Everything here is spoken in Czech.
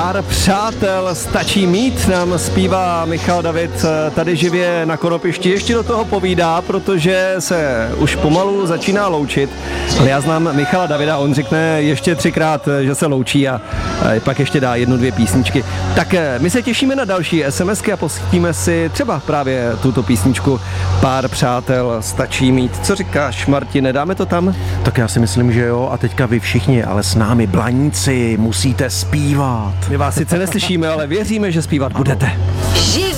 Pár přátel stačí mít, nám zpívá Michal David tady živě na Konopišti. Ještě do toho povídá, protože se už pomalu začíná loučit. Ale já znám Michala Davida, on řekne ještě 3krát, že se loučí a pak ještě dá 1-2 písničky. Tak my se těšíme na další SMSky a pustíme si třeba právě tuto písničku Pár přátel stačí mít. Co říkáš, Martine, dáme to tam? Tak já si myslím, že jo, a teďka vy všichni, ale s námi blaníci musíte zpívat. My vás sice neslyšíme, ale věříme, že zpívat budete.